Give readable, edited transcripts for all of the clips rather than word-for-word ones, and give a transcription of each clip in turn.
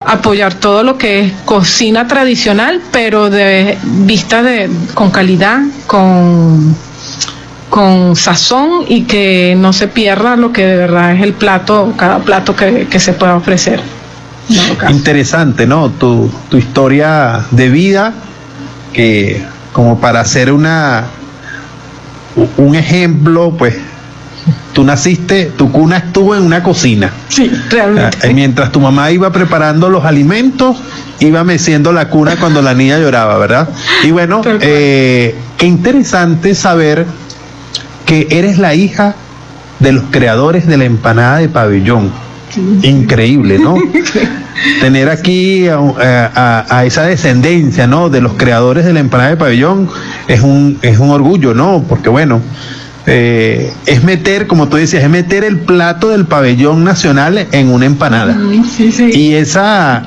apoyar todo lo que es cocina tradicional, pero con calidad, con sazón, y que no se pierda lo que de verdad es el plato, cada plato que se pueda ofrecer. No, interesante, ¿no? Tu historia de vida, que como para hacer un ejemplo, pues tu cuna estuvo en una cocina. Sí, realmente. Mientras tu mamá iba preparando los alimentos, iba meciendo la cuna cuando la niña lloraba, ¿verdad? Y bueno, qué interesante saber que eres la hija de los creadores de la empanada de pabellón. Increíble, ¿no? Tener aquí a esa descendencia, ¿no?, de los creadores de la empanada de pabellón es un orgullo, ¿no? Porque bueno, es meter, como tú decías, es meter el plato del pabellón nacional en una empanada. Sí, sí. Y esa,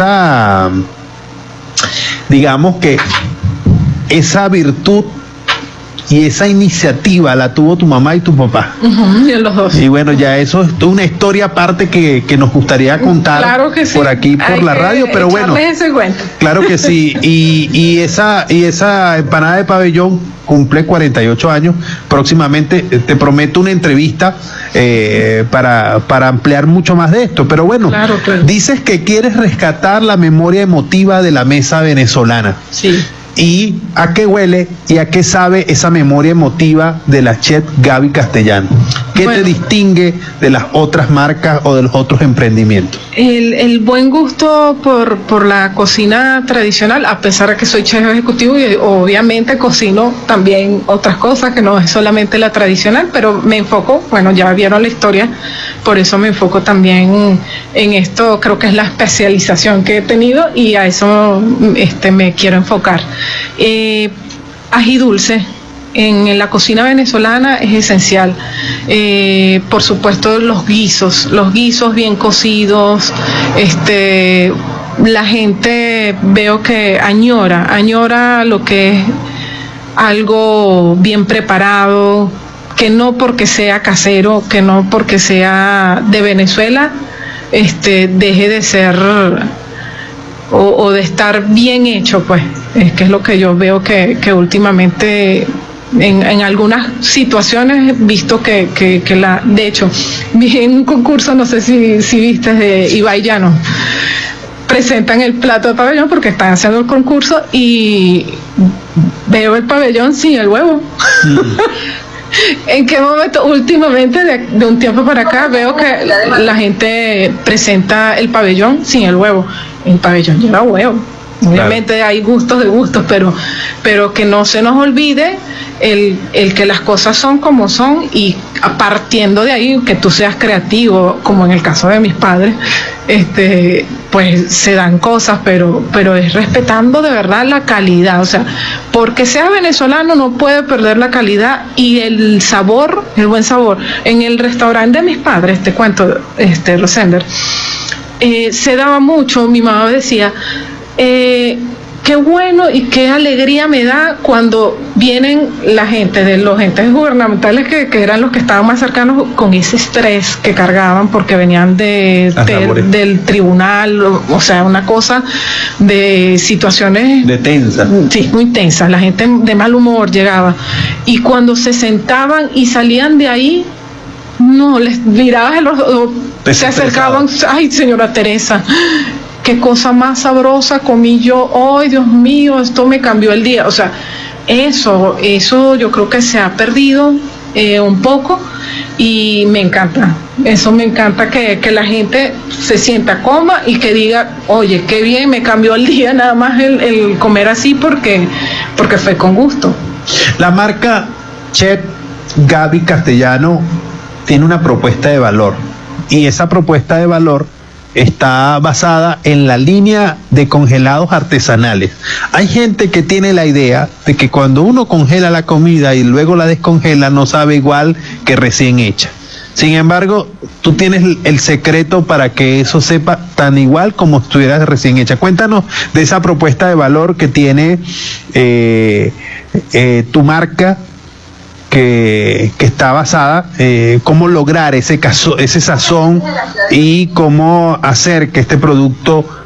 digamos que esa virtud y esa iniciativa la tuvo tu mamá y tu papá. Uh-huh, y los dos. Y bueno, ya eso es una historia aparte que nos gustaría contar, claro que sí, por aquí, por la radio, pero bueno. Ese cuento. Claro que sí. Y esa empanada de pabellón cumple 48 años. Próximamente te prometo una entrevista para ampliar mucho más de esto. Pero bueno, claro. Dices que quieres rescatar la memoria emotiva de la mesa venezolana. Sí. ¿Y a qué huele y a qué sabe esa memoria emotiva de la chef Gaby Castellano? ¿Qué te distingue de las otras marcas o de los otros emprendimientos? El buen gusto por la cocina tradicional, a pesar de que soy chef ejecutivo y obviamente cocino también otras cosas que no es solamente la tradicional, pero me enfoco, bueno, ya vieron la historia, por eso me enfoco también en esto. Creo que es la especialización que he tenido y a eso me quiero enfocar. Ají dulce en la cocina venezolana es esencial. Por supuesto, los guisos bien cocidos. La gente veo que añora lo que es algo bien preparado, que no porque sea casero, que no porque sea de Venezuela, deje de ser o de estar bien hecho, pues. Es que es lo que yo veo que últimamente en algunas situaciones he visto que de hecho, vi en un concurso, no sé si viste, de Ibai Llano, presentan el plato de pabellón porque están haciendo el concurso y veo el pabellón sin el huevo. ¿En qué momento? Últimamente, de un tiempo para acá, veo que la gente presenta el pabellón sin el huevo. El pabellón lleva huevo. Obviamente claro, hay gustos de gustos, pero que no se nos olvide el que las cosas son como son, y partiendo de ahí que tú seas creativo, como en el caso de mis padres, pues se dan cosas, pero es respetando de verdad la calidad. O sea, porque seas venezolano no puede perder la calidad y el sabor, el buen sabor. En el restaurante de mis padres, te cuento, Rosender, se daba mucho. Mi mamá decía, qué bueno y qué alegría me da cuando vienen la gente de los entes gubernamentales que eran los que estaban más cercanos, con ese estrés que cargaban porque venían del tribunal, o sea, una cosa de situaciones de tensa. Sí, muy tensas. La gente de mal humor llegaba, y cuando se sentaban y salían de ahí, no, les mirabas se acercaban, ay, señora Teresa, qué cosa más sabrosa comí yo, ay, Dios mío, esto me cambió el día. O sea, eso yo creo que se ha perdido un poco, y me encanta, eso me encanta, que la gente se sienta, coma y que diga, oye, qué bien, me cambió el día nada más el comer así porque fue con gusto. La marca Chef Gaby Castellano tiene una propuesta de valor, y esa propuesta de valor está basada en la línea de congelados artesanales. Hay gente que tiene la idea de que cuando uno congela la comida y luego la descongela no sabe igual que recién hecha. Sin embargo, tú tienes el secreto para que eso sepa tan igual como estuviera recién hecha. Cuéntanos de esa propuesta de valor que tiene tu marca, que está basada, cómo lograr ese sazón y cómo hacer que este producto